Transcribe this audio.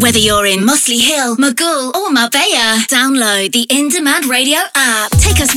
Whether you're in Mossley Hill, Maghull or Marbella, download the In Demand Radio app. Take us